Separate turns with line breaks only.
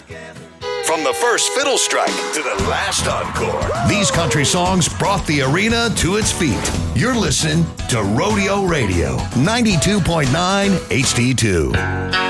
From the first fiddle strike to the last encore, these country songs brought the arena to its feet. You're listening to Rodeo Radio, 92.9 HD2.